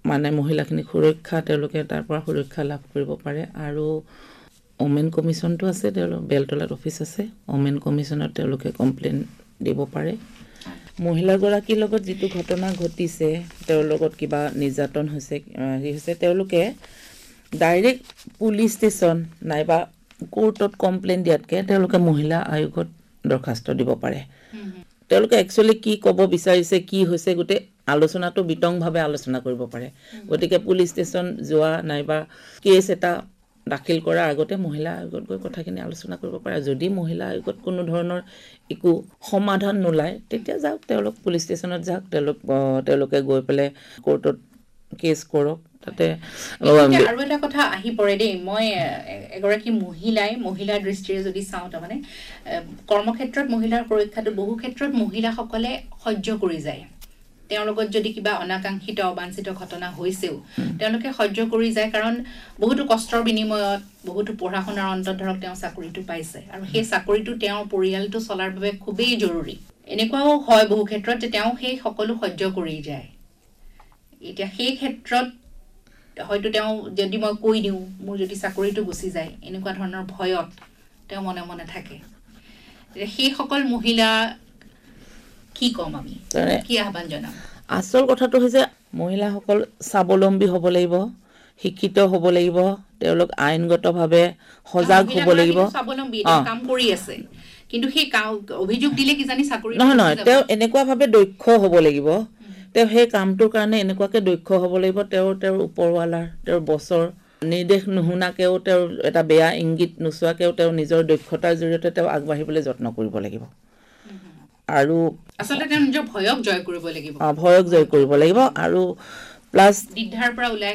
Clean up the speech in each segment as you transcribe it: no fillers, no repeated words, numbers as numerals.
মানে মহিলাখিনিক সুৰক্ষা তেওঁলোকে তাৰ পৰা সুৰক্ষা লাভ কৰিব পাৰে আৰু ওমেন কমিশ্যনটো আছে তেওঁলোক বেলতলাত অফিচ আছে ওমেন কমিশ্যনত তেওঁলোকে কমপ্লেইন দিব পাৰে মহিলাগৰাকীৰ লগত যিটো ঘটনা ঘটিছে তেওঁৰ লগত কিবা নিৰ্যাতন হৈছে তেওঁলোকে ডাইৰেক্ট পুলিচ ষ্টেচন নাইবা কোৰ্টত কমপ্লেইন দিয়াতকৈ তেওঁলোকে মহিলা আয়োগত দৰখাস্ত দিব পাৰে তেওঁলোকে একচুৱেলি কি ক'ব বিচাৰিছে কি হৈছে গোটেই আলোচনাটো বিতংভাৱে আলোচনা কৰিব পাৰে গতিকে পুলিচ ষ্টেচন যোৱা নাইবা কেছ এটা দাখিল কৰাৰ আগতে মহিলা আয়োগত গৈ কথাখিনি আলোচনা কৰিব পাৰে যদি মহিলা আয়োগত কোনো ধৰণৰ একো সমাধান নোলায় তেতিয়া যাওক তেওঁলোক পুলিচ ষ্টেচনত যাওক তেওঁলোকে গৈ পেলাই কোৰ্টত কেছ কৰক তাতে আৰু এটা কথা আহি পৰে দেই মই এগৰাকী মহিলাৰ দৃষ্টিৰে যদি চাওঁ তাৰমানে কৰ্মক্ষেত্ৰত মহিলাৰ সুৰক্ষাটো বহু ক্ষেত্ৰত মহিলাসকলে সহ্য কৰি যায় তেওঁৰ লগত যদি কিবা অনাকাংক্ষিত অবাঞ্ছিত ঘটনা হৈছেও তেওঁলোকে সহ্য কৰি যায় কাৰণ বহুতো কষ্টৰ বিনিময়ত বহুতো পঢ়া শুনাৰ অন্তত ধৰক তেওঁ চাকৰিটো পাইছে আৰু সেই চাকৰিটো তেওঁৰ পৰিয়ালটো চলাৰ বাবে খুবেই জৰুৰী এনেকুৱাও হয় বহু ক্ষেত্ৰত যে তেওঁ সেই সকলো সহ্য কৰি যায় এতিয়া সেই ক্ষেত্ৰত হয়তো তেওঁ যদি মই কৈ দিওঁ মোৰ যদি চাকৰিটো গুচি যায় এনেকুৱা ধৰণৰ ভয়ত তেওঁ মনে মনে থাকে সেই সকল মহিলা কি কম আমি কি আহ্বান জনাম আচল কথাটো হৈছে মহিলাসকল স্বাৱলম্বী হ'ব লাগিব শিক্ষিত হ'ব লাগিব তেওঁলোক আইনগতভাৱে সজাগ হ'ব লাগিব স্বাৱলম্বী কাম কৰি আছে কিন্তু সেই অভিযোগ দিলে কি জানি চাকৰি নহয় তেওঁ এনেকুৱাভাৱে দক্ষ হ'ব লাগিব তেওঁ সেই কামটোৰ কাৰণে এনেকুৱাকৈ দক্ষ হ'ব লাগিব তেওঁৰ ওপৰৱালাৰ তেওঁৰ বছৰ নিৰ্দেশ নুশুনাকেও তেওঁৰ এটা বেয়া ইংগিত নোচোৱাকেও তেওঁ নিজৰ দক্ষতাৰ জৰিয়তে তেওঁ আগবাঢ়িবলৈ যত্ন কৰিব লাগিব আৰু আচলতে তেওঁ নিজৰ ভয়ক জয় কৰিব লাগিব আৰু প্লাছ দ্বিধাৰ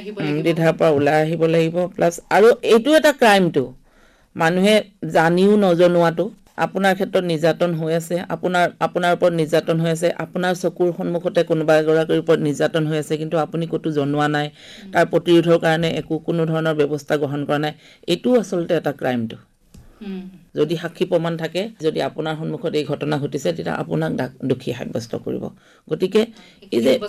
পৰা ওলাই আহিব লাগিব প্লাছ আৰু এইটো এটা ক্ৰাইমটো মানুহে জানিও নজনোৱাটো আপোনাৰ ক্ষেত্ৰত নিৰ্যাতন হৈ আছে আপোনাৰ ওপৰত নিৰ্যাতন হৈ আছে আপোনাৰ চকুৰ সন্মুখতে কোনোবা এগৰাকীৰ ওপৰত নিৰ্যাতন হৈ আছে কিন্তু আপুনি ক'তো জনোৱা নাই তাৰ প্ৰতিৰোধৰ কাৰণে কোনো ধৰণৰ ব্যৱস্থা গ্ৰহণ কৰা নাই এইটো আচলতে এটা ক্ৰাইমটো যদি সাক্ষী প্ৰমাণ থাকে যদি আপোনাৰ সন্মুখত এই ঘটনা ঘটিছে তেতিয়া আপোনাক দোষী সাব্যস্ত কৰিব গতিকে এই যে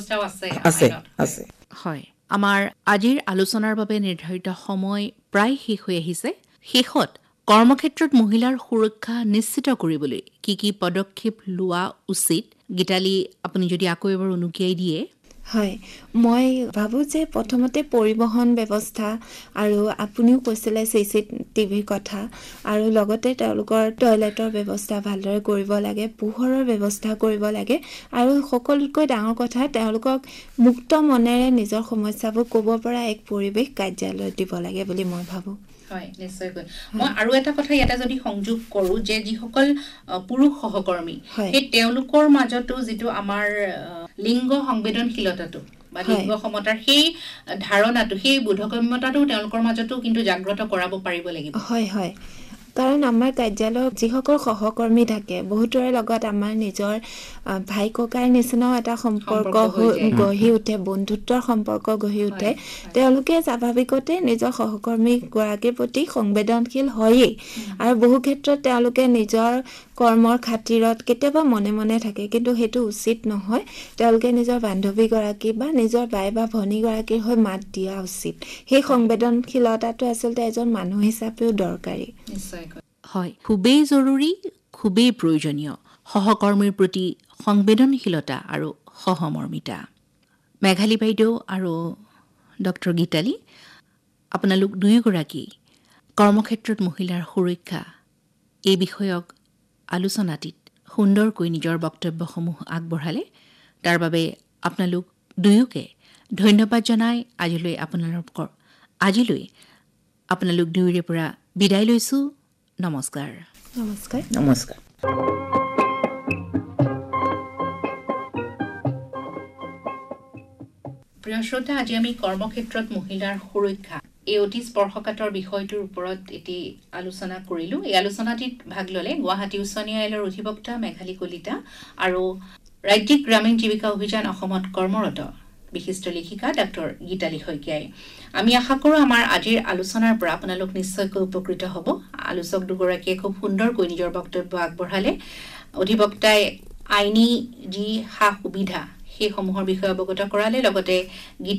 আছে হয় আমাৰ আজিৰ আলোচনাৰ বাবে নিৰ্ধাৰিত সময় প্ৰায় শেষ হৈ আহিছে শেষত কৰ্মক্ষেত্ৰত মহিলাৰ সুৰক্ষা নিশ্চিত কৰিবলৈ কি পদক্ষেপ লোৱা উচিত গীতালি আপুনি যদি আকৌ এবাৰ অনুকিয়াই দিয়ে হয় মই ভাবোঁ যে প্ৰথমতে পৰিবহণ ব্যৱস্থা আৰু আপুনিও কৈছিলে CCTV কথা আৰু লগতে তেওঁলোকৰ টয়লেটৰ ব্যৱস্থা ভালদৰে কৰিব লাগে পোহৰৰ ব্যৱস্থা কৰিব লাগে আৰু সকলোতকৈ ডাঙৰ কথা তেওঁলোকক মুক্ত মনেৰে নিজৰ সমস্যাবোৰ ক'ব পৰা এক পৰিৱেশ কাৰ্যালয়ত দিব লাগে বুলি মই ভাবোঁ হয় নিশ্চয়কৈ মই আৰু এটা কথা ইয়াতে যদি সংযোগ কৰো যে যিসকল পুৰুষ সহকৰ্মী সেই তেওঁলোকৰ মাজতো যিটো আমাৰ লিংগ সংবেদনশীলতাটো বা লিংগ সমতাৰ সেই ধাৰণাটো সেই বোধগম্যতাটো তেওঁলোকৰ মাজতো কিন্তু জাগ্ৰত কৰাব পাৰিব লাগিব হয় কাৰণ আমাৰ কাৰ্যালয়ত যিসকল সহকৰ্মী থাকে বহুতৰে লগত আমাৰ নিজৰ ভাই ককাৰ নিচিনাও এটা সম্পৰ্ক গঢ়ি উঠে বন্ধুত্বৰ সম্পৰ্ক গঢ়ি উঠে তেওঁলোকে স্বাভাৱিকতে নিজৰ সহকৰ্মী গৰাকীৰ প্ৰতি সংবেদনশীল হয়েই আৰু বহু ক্ষেত্ৰত তেওঁলোকে নিজৰ কৰ্মৰ খাতিৰত কেতিয়াবা মনে মনে থাকে কিন্তু সেইটো উচিত নহয় তেওঁলোকে নিজৰ বান্ধৱীগৰাকী বা নিজৰ বাই বা ভনীগৰাকীৰ হৈ মাত দিয়া উচিত সেই সংবেদনশীলতাটো আচলতে এজন মানুহ হিচাপেও দৰকাৰী হয় খুবেই জৰুৰী খুবেই প্ৰয়োজনীয় সহকৰ্মীৰ প্ৰতি সংবেদনশীলতা আৰু সহমৰ্মিতা মেঘালী বাইদেউ আৰু ডক্টৰ গীতালি আপোনালোক দুয়োগৰাকী কৰ্মক্ষেত্ৰত মহিলাৰ সুৰক্ষা এই বিষয়ক আলোচনাটিত সুন্দৰকৈ নিজৰ বক্তব্যসমূহ আগবঢ়ালে তাৰ বাবে আপোনালোক দুয়োকে ধন্যবাদ জনাই আজিলৈ আপোনালোক দুয়োৰে পৰা বিদায় লৈছোঁ নমস্কাৰ প্ৰিয় শ্ৰোতা আজি আমি কৰ্মক্ষেত্ৰত মহিলাৰ সুৰক্ষা এই অতি স্পৰ্শকাতৰ বিষয়টোৰ ওপৰত এটি আলোচনা কৰিলোঁ এই আলোচনাটিত ভাগ ল'লে গুৱাহাটী উচ্চ ন্যায়ালয়ৰ অধিবক্তা মেঘালী কলিতা আৰু ৰাজ্যিক গ্ৰামীণ জীৱিকা অভিযান অসমত কৰ্মৰত বিশিষ্ট লেখিকা ডক্টৰ গীতালি শইকীয়াই আমি আশা কৰোঁ আমাৰ আজিৰ আলোচনাৰ পৰা আপোনালোক নিশ্চয়কৈ উপকৃত হ'ব আলোচক দুগৰাকীয়ে খুব সুন্দৰকৈ নিজৰ বক্তব্য আগবঢ়ালে অধিবক্তাই আইনী যি সা সুবিধা সেইসমূহৰ বিষয়ে অৱগত কৰালে লগতে